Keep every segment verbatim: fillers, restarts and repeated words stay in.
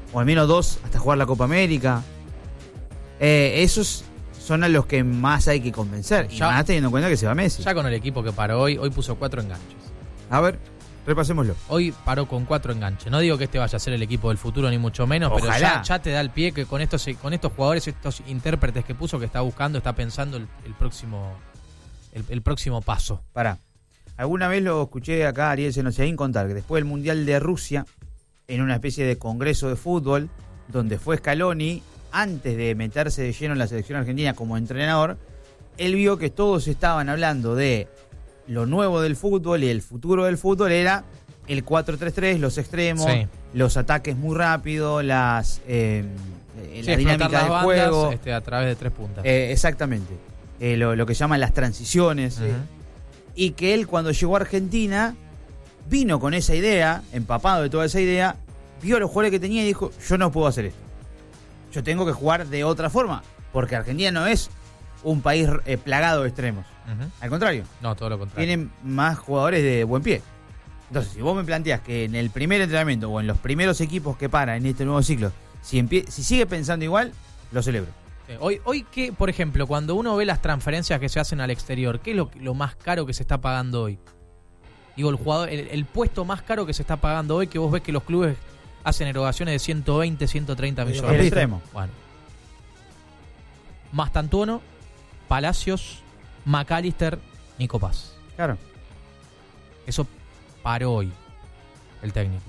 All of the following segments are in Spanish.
o al menos dos hasta jugar la Copa América. Eh, esos son a los que más hay que convencer. Y Ya, más teniendo en cuenta que se va Messi. Ya con el equipo que paró hoy, hoy puso cuatro enganches. A ver, repasémoslo. Hoy paró con cuatro enganches. No digo que este vaya a ser el equipo del futuro, ni mucho menos, Ojalá. pero ya, ya te da el pie que con estos, con estos jugadores, estos intérpretes que puso, que está buscando, está pensando el, el próximo el, el próximo paso. Pará. Alguna vez lo escuché acá a Ariel Senosiaín contar que después del Mundial de Rusia, en una especie de congreso de fútbol, donde fue Scaloni, antes de meterse de lleno en la selección argentina como entrenador, él vio que todos estaban hablando de lo nuevo del fútbol y el futuro del fútbol era el cuatro tres tres, los extremos, Sí. los ataques muy rápidos, las eh, Sí, la explotar dinámica las del bandas, juego. este, a través de tres puntas. Eh, exactamente. Eh, lo, lo que llaman las transiciones. Uh-huh. eh, y que él, cuando llegó a Argentina, vino con esa idea, empapado de toda esa idea, vio los jugadores que tenía y dijo: yo no puedo hacer esto. Yo tengo que jugar de otra forma. Porque Argentina no es un país eh, plagado de extremos. Uh-huh. Al contrario, No, todo lo contrario. tienen más jugadores de buen pie. Entonces, si vos me planteás que en el primer entrenamiento o en los primeros equipos que para en este nuevo ciclo, si, empie- si sigue pensando igual, lo celebro. Sí. Hoy, hoy que, por ejemplo, cuando uno ve las transferencias que se hacen al exterior, ¿qué es lo, lo más caro que se está pagando hoy? Digo, el jugador, el, el puesto más caro que se está pagando hoy, que vos ves que los clubes hacen erogaciones de ciento veinte, ciento treinta millones. El extremo. Bueno. Mastantuono, Palacios, McAllister, Nico Paz. Claro. Eso paró hoy el técnico.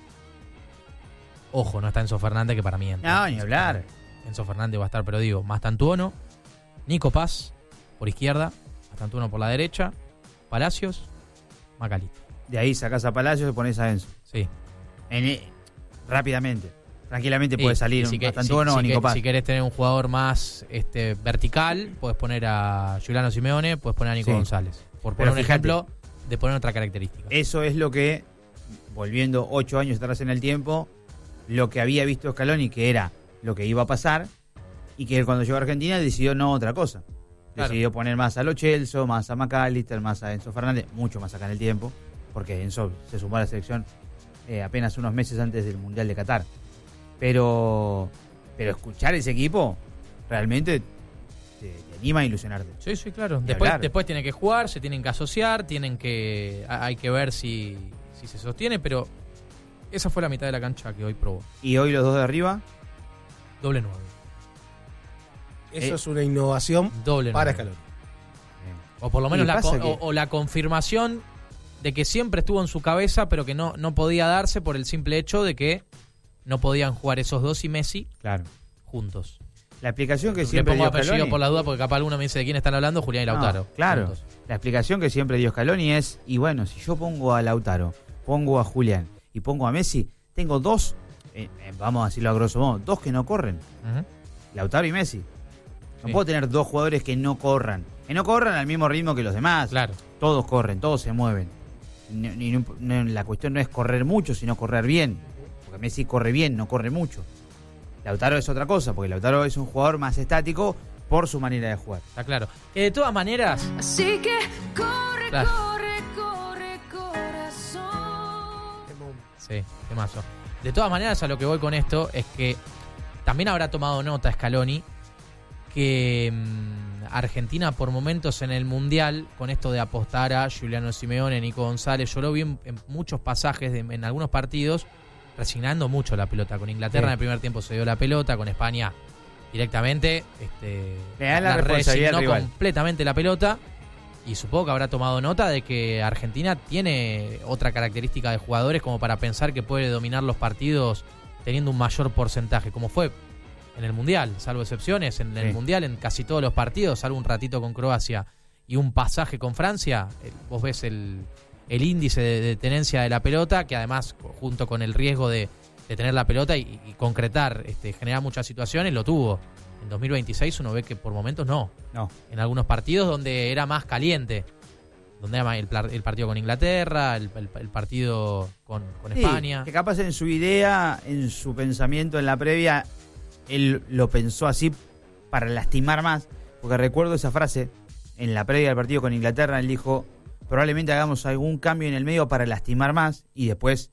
Ojo, no está Enzo Fernández, que para mí entra. No, ni hablar. Enzo Fernández va a estar, pero digo, Mastantuono, Nico Paz por izquierda, Mastantuono por la derecha, Palacios, McAllister. De ahí sacás a Palacios y pones a Enzo. Sí. En, eh, rápidamente. Tranquilamente Sí, puede salir y si un que- Mastantuono si- o si Nico que- Paz. Si querés tener un jugador más este, vertical, puedes poner a Giuliano Simeone, puedes poner a Nico Sí. González. Por Pero poner un fíjate, ejemplo de poner otra característica. Eso es lo que, volviendo ocho años atrás en el tiempo, lo que había visto Scaloni, que era lo que iba a pasar, y que él cuando llegó a Argentina decidió no otra cosa. Claro. Decidió poner más a Lo Celso, más a McAllister, más a Enzo Fernández, mucho más acá en el tiempo, porque Enzo se sumó a la selección eh, apenas unos meses antes del Mundial de Qatar. Pero, pero escuchar ese equipo realmente te, te anima a ilusionarte. Sí, sí, claro. Ni Después, hablar. después tienen que jugar, se tienen que asociar, tienen que. Hay que ver si, si se sostiene, pero esa fue la mitad de la cancha que hoy probó. Y hoy los dos de arriba, Doble nueve. Eso Eh, es una innovación Doble para nueve. Scaloni. O por lo menos Y la, pasa con- que- o, o la confirmación de que siempre estuvo en su cabeza, pero que no, no podía darse por el simple hecho de que no podían jugar esos dos y Messi claro. juntos. La explicación que Le siempre pongo dio apellido Scaloni, por la duda porque capaz alguno me dice de quién están hablando, Julián y No, Lautaro. claro. juntos. La explicación que siempre dio Scaloni es, y bueno, si yo pongo a Lautaro, pongo a Julián y pongo a Messi, tengo dos, eh, eh, vamos a decirlo a grosso modo, dos que no corren, Ujú. Lautaro y Messi. No Sí. puedo tener dos jugadores que no corran, que no corran al mismo ritmo que los demás. Claro. Todos corren, todos se mueven. Ni- ni- no- la cuestión no es correr mucho, sino correr bien. Porque Messi corre bien, no corre mucho. Lautaro es otra cosa, porque Lautaro es un jugador más estático por su manera de jugar. Está claro. Que de todas maneras, Así que corre, Claro. corre, corre, corazón. sí, qué mazo. De todas maneras, a lo que voy con esto es que también habrá tomado nota Scaloni que mm, Argentina por momentos en el Mundial, con esto de apostar a Giuliano Simeone, Nico González, yo lo vi en, en muchos pasajes, de, en algunos partidos, resignando mucho la pelota. Con Inglaterra Sí. en el primer tiempo se dio la pelota, con España directamente este, Le da la responsabilidad al resignó rival. completamente la pelota. Y supongo que habrá tomado nota de que Argentina tiene otra característica de jugadores como para pensar que puede dominar los partidos teniendo un mayor porcentaje, como fue en el Mundial, salvo excepciones, en el Sí. Mundial en casi todos los partidos, salvo un ratito con Croacia y un pasaje con Francia, eh, vos ves el, el índice de, de tenencia de la pelota, que además junto con el riesgo de, de tener la pelota y, y concretar, este, generar muchas situaciones, lo tuvo. En dos mil veintiséis uno ve que por momentos no. No. En algunos partidos donde era más caliente. Donde era más el, pla- el partido con Inglaterra, el, el- el partido con, con Sí, España. que capaz en su idea, en su pensamiento en la previa, él lo pensó así para lastimar más. Porque recuerdo esa frase en la previa del partido con Inglaterra, él dijo, probablemente hagamos algún cambio en el medio para lastimar más y después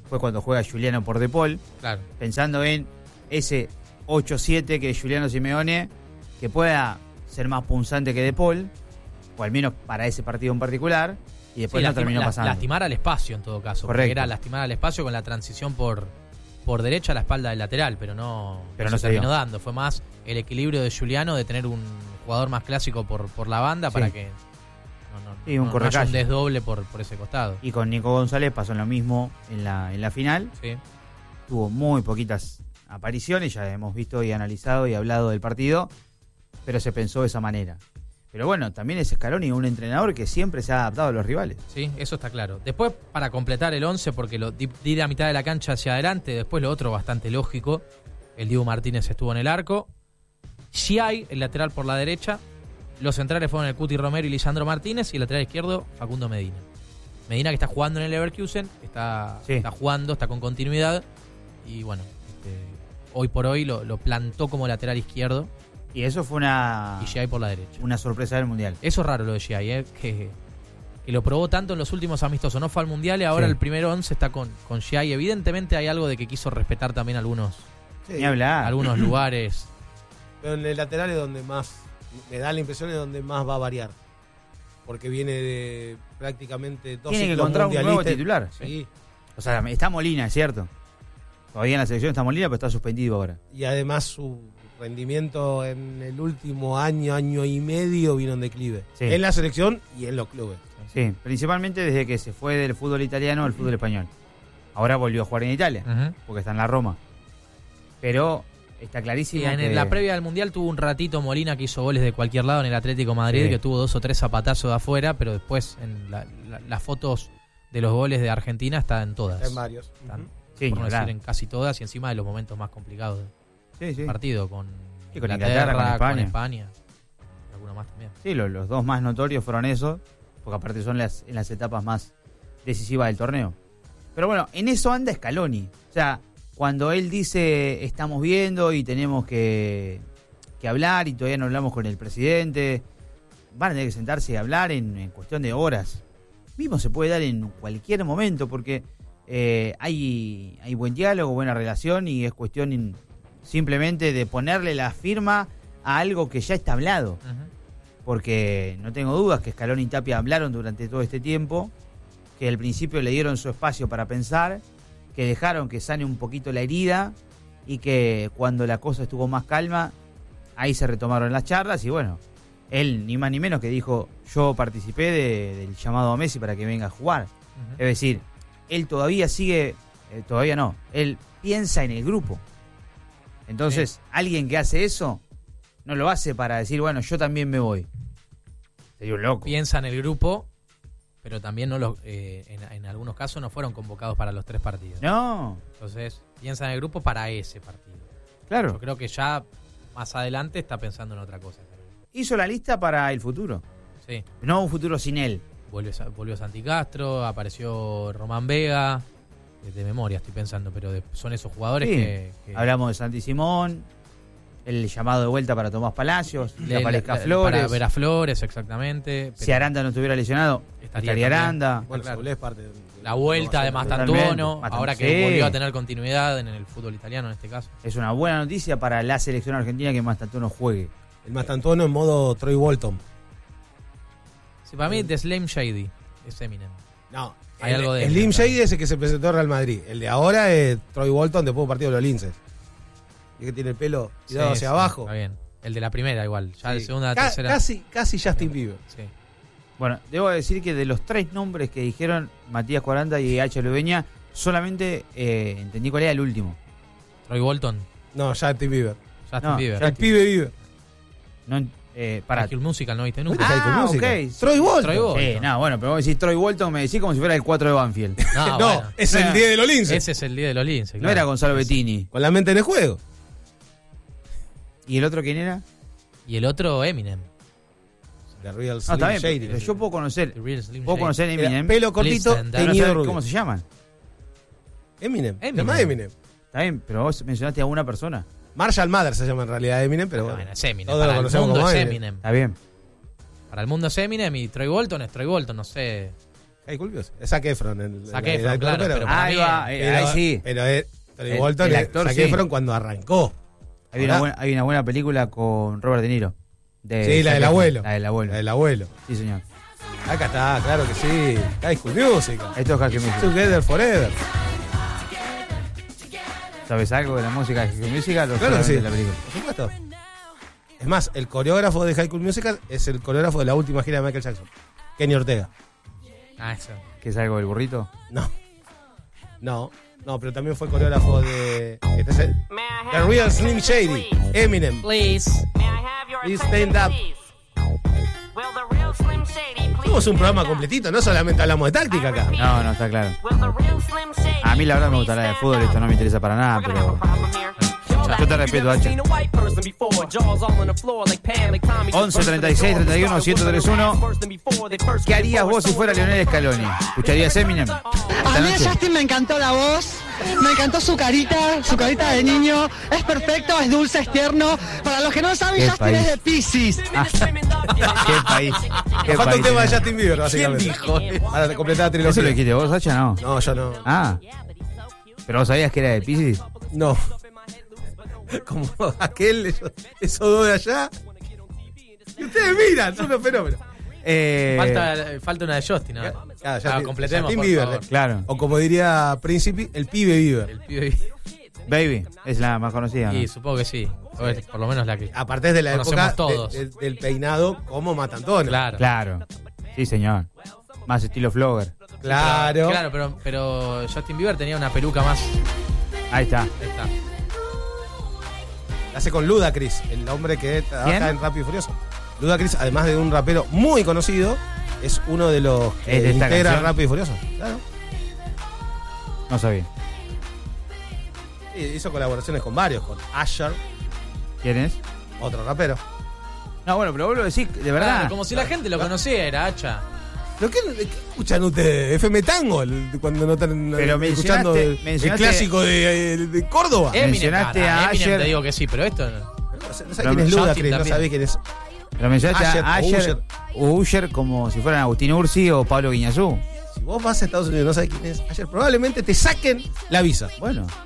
fue cuando juega Giuliano por De Paul, Claro. pensando en ese ocho siete que es Giuliano Simeone, que pueda ser más punzante que De Paul, o al menos para ese partido en particular, y después Sí, no lastima- terminó la- pasando. Lastimar al espacio en todo caso. Correcto. Porque era lastimar al espacio con la transición por, por derecha a la espalda del lateral, pero no, Pero no no se se terminó dio. dando. Fue más el equilibrio de Giuliano de tener un jugador más clásico por, por la banda Sí. para que no, no, Sí, un no- no haya correcalle. un desdoble por, por ese costado. Y con Nico González pasó lo mismo en la, en la final. Sí. Tuvo muy poquitas apariciones, ya hemos visto y analizado y hablado del partido, pero se pensó de esa manera. Pero bueno, también es Scaloni un entrenador que siempre se ha adaptado a los rivales. Sí, eso está claro. Después, para completar el once, porque lo di, di la mitad de la cancha hacia adelante, después lo otro bastante lógico. El Dibu Martínez estuvo en el arco. Giai, el lateral por la derecha. Los centrales fueron el Cuti Romero y Lisandro Martínez. Y el lateral izquierdo, Facundo Medina. Medina que está jugando en el Leverkusen, está, Sí. está jugando, está con continuidad. Y bueno, este, hoy por hoy lo, lo plantó como lateral izquierdo. Y eso fue una, Y Giai por la derecha. una sorpresa del Mundial. Eso es raro lo de Giai, ¿eh? que, que lo probó tanto en los últimos amistosos. No fue al Mundial y ahora Sí. el primer once está con, con Giai. Evidentemente hay algo de que quiso respetar también algunos, Sí, Ni hablar. algunos lugares. pero en el lateral es donde más, me da la impresión es donde más va a variar. Porque viene de prácticamente dos Tiene que ciclos encontrar un nuevo mundialistas. titular. Sí, O sea, está Molina, es cierto. Todavía en la selección está Molina, pero está suspendido ahora. y además su rendimiento en el último año, año y medio vino en declive. Sí. En la selección y en los clubes. Sí, principalmente desde que se fue del fútbol italiano al fútbol español. Ahora volvió a jugar en Italia, Ujú. porque está en la Roma. Pero está Y clarísimo en que... la previa del Mundial tuvo un ratito Molina que hizo goles de cualquier lado en el Atlético de Madrid, Sí. que tuvo dos o tres zapatazos de afuera, pero después en la- la- las fotos de los goles de Argentina está en todas. Está en varios. Están, Ujú. Sí, por no ni hablar. decir en casi todas y encima de los momentos más complicados del Sí, sí. partido, con, Sí, con Inglaterra, Inglaterra, con España. España. Alguno más también. Sí, lo- los dos más notorios fueron esos, porque aparte son las, en las etapas más decisivas del torneo. Pero bueno, en eso anda Scaloni. O sea, cuando él dice estamos viendo y tenemos que, que hablar y todavía no hablamos con el presidente, van a tener que sentarse y hablar en, en cuestión de horas. Mismo se puede dar en cualquier momento porque eh, hay, hay buen diálogo, buena relación y es cuestión in- simplemente de ponerle la firma a algo que ya está hablado. Ujú. Porque no tengo dudas que Scaloni y Tapia hablaron durante todo este tiempo, que al principio le dieron su espacio para pensar, que dejaron que sane un poquito la herida y que cuando la cosa estuvo más calma, ahí se retomaron las charlas y bueno, él ni más ni menos que dijo, yo participé de- del llamado a Messi para que venga a jugar. Ujú. Es decir, él todavía sigue, eh, todavía no, él piensa en el grupo. Entonces, alguien que hace eso, no lo hace para decir, bueno, yo también me voy. Sería un loco. Piensa en el grupo, pero también no los, eh, en, en algunos casos no fueron convocados para los tres partidos. No, Entonces, piensa en el grupo para ese partido. Yo claro. creo que ya más adelante está pensando en otra cosa. Hizo la lista para el futuro. Sí, No un futuro sin él. volvió, Sa- volvió Santi Castro, apareció Román Vega, de, de memoria estoy pensando, pero de- son esos jugadores Sí. que, que- Hablamos de Santi Simón, el llamado de vuelta para Tomás Palacios, que le- aparezca le- Flores. Para ver a Flores, exactamente. Si pero Aranda no estuviera lesionado, estaría estaría también. Aranda. Bueno, Claro. Saúl es parte de- La vuelta de Totalmente. Mastantuono, Totalmente. ahora que Sí. volvió a tener continuidad en el fútbol italiano en este caso. Es una buena noticia para la selección argentina que más tanto no juegue. El Mastantuono en modo Troy Bolton. Sí, para mí, The Slim Shady es Eminem. No, Hay el, algo de el él, Slim claro. Shady es el que se presentó en Real Madrid. El de ahora es Troy Bolton después de un partido de los Linces. Y que tiene el pelo tirado Sí, hacia sí, abajo. Está bien. El de la primera igual, ya de Sí. segunda, Ca- tercera. Casi, casi Justin Bieber. Sí. Bueno, debo decir que de los tres nombres que dijeron Matías Cuaranda y H. Lubeña, solamente eh, entendí cuál era el último. Troy Bolton, No, Justin Bieber. Justin No, Bieber. El pibe Bieber. No, eh, para. High School Musical, ¿no viste ¿Viste nunca? High School Ah, Musical? ok. Troy Bolton. Troy Bolton. Sí, no, bueno, pero vos decís Troy Bolton, me decís como si fuera el cuatro de Banfield. No, No, bueno. es el No. día de los Linces. Ese es el día de los Linces. No claro. era Gonzalo Bettini. Con la mente en el juego. ¿Y el otro quién era? Y el otro, Eminem. The Real No, Slim está bien, Shady. pero yo puedo conocer, The Real Slim puedo Shady. conocer Era Eminem, pelo cortito, Listen, pero no teñido sé rubio. cómo se llaman. Eminem. Eminem. Se llama Eminem. Está bien, pero vos mencionaste a una persona. Marshall Mathers se llama en realidad Eminem, pero No, bueno. bueno, es Eminem. Todos lo Para el conocemos mundo como es Eminem. Eminem. Está bien. Para el mundo es Eminem y Troy Bolton es Troy Bolton, no sé. High School Musical. Zac Efron. En, Zac en la- Efron, claro, pero, pero para Ahí mí, va, eh, pero- ahí sí. Pero eh, Tony El- Bolton el es actor, Zac sí. Efron cuando arrancó. Hay una, Ahora- buena, hay una buena película con Robert De Niro. De Sí, la Zac del Efron. abuelo. La del abuelo. La del abuelo. Sí, señor. Acá está, claro que sí. High School Musical. Esto es High School Musical. Together Forever. ¿Sabes algo de la música de High School Musical? o Claro que solamente sí. de la película? Por supuesto. Es más, el coreógrafo de High School Musical es el coreógrafo de la última gira de Michael Jackson. Kenny Ortega. Ah, eso. ¿Qué es algo del burrito? No. No. No, pero también fue coreógrafo de. Este es el. The Real Slim Shady. Eminem. Please. Please stand up. Somos un programa completito, no solamente hablamos de táctica acá. No, no, está claro. A mí la verdad me gusta la de fútbol, esto no me interesa para nada, pero... Yo te respeto, Hacha. once, treinta y seis, treinta y uno, ciento treinta y uno. ¿Qué harías vos si fuera Lionel Scaloni? ¿Escucharías Eminem? A Esta mí a noche. Justin me encantó la voz, me encantó su carita, su carita de niño. Es perfecto, es dulce, es tierno. Para los que no saben, Qué Justin país. es de Pisces. Ah, qué país. Qué Falta un país tema de tenemos. Justin Bieber, básicamente. dijo? Para completar la trilogía. ¿Eso lo dijiste vos, Hacha? No. No, yo no. Ah. ¿Pero vos sabías que era de Pisces? No. Como aquel, esos, esos dos de allá. Y ustedes miran, son unos fenómenos. Eh, Falta, falta una de Justin. ¿no? Ah, Ah, Justin- completemos, Justin por Bieber. favor. Claro. O como diría Príncipe, el pibe Bieber. El pibe. Baby, es la más conocida, ¿no? Y supongo que sí. O es por lo menos la que. Aparte es de la Conocemos época todos. de- de- del peinado como Matantones. Claro. Claro. Sí, señor. Más estilo flogger. Claro. Claro, pero, pero Justin Bieber tenía una peluca más. Ahí está. Ahí está. Hace con Ludacris, el hombre que trabaja ¿Quién? en Rápido y Furioso. Ludacris, además de un rapero muy conocido, es uno de los que ¿Es de esta integra canción? Rápido y Furioso. Claro. No sabía. Y hizo colaboraciones con varios, con Asher, ¿Quién es? otro rapero. No, bueno, pero vos lo decís, de verdad. Claro, como si la gente lo conociera, hacha. ¿Lo que, ¿Qué escuchan ustedes? ¿F M Tango? el- Cuando no están Pero eh, escuchando mencionaste- el, el mencionaste- clásico de, de- de Córdoba. Eminem, Mencionaste cara, a Eminem Asher. te digo que sí, pero esto no. No sé, no Pero sabés quién es Justin Ludacris, no también. sabés quién es. Pero mencionaste Asher, a o Asher Usher. o Usher como si fueran Agustín Ursi o Pablo Guiñazú. Si vos vas a Estados Unidos y no sabés quién es Asher, probablemente te saquen la visa. Bueno,